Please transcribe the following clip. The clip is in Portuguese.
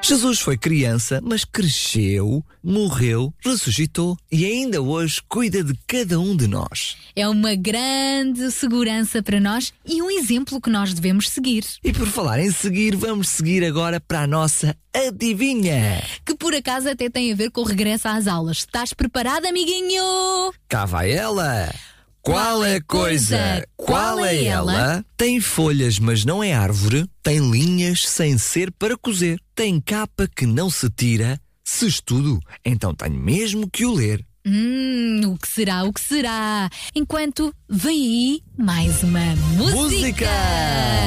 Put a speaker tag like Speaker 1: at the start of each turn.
Speaker 1: Jesus foi criança, mas cresceu, morreu, ressuscitou e ainda hoje cuida de cada um de nós.
Speaker 2: É uma grande segurança para nós e um exemplo que nós devemos seguir.
Speaker 1: E por falar em seguir, vamos seguir agora para a nossa adivinha.
Speaker 2: Que por acaso até tem a ver com o regresso às aulas. Estás preparado, amiguinho?
Speaker 1: Cá vai ela! Qual é a coisa? Qual é ela? Tem folhas, mas não é árvore. Tem linhas sem ser para cozer. Tem capa que não se tira. Se estudo, então tenho mesmo que o ler.
Speaker 2: O que será? O que será? Enquanto vem aí mais uma música.